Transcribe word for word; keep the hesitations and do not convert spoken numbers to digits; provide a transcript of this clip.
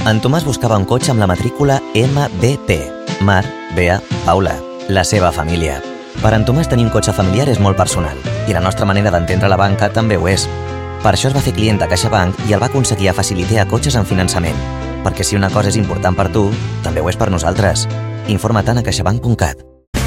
En Tomàs buscava un cotxe amb la matrícula M B P, Mar, Bea, Paula, la seva família. Per en Tomàs tenir un cotxe familiar és molt personal i la nostra manera d'entendre la banca també ho és. Per això es va fer client de CaixaBank i el va aconseguir a Facilitea Cotxes en finançament. Perquè si una cosa és important per tu, també ho és per nosaltres. Informa-te'n a caixabank punt cat.